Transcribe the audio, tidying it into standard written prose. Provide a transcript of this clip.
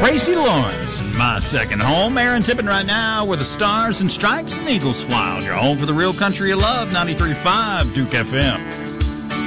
Tracy Lawrence, My Second Home. Aaron Tippin right now where the Stars and Stripes and Eagles fly on your home for the real country you love, 93.5 Duke FM.